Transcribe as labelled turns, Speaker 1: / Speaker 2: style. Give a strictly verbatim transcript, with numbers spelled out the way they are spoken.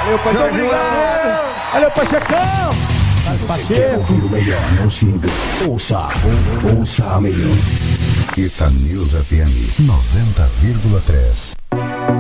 Speaker 1: Valeu, Pachecão.
Speaker 2: Obrigado. Valeu, Pachecão. Pacheco.
Speaker 3: Ouvir o melhor, não se engane. Ouça, ouça a melhor. Ita News F M noventa vírgula três.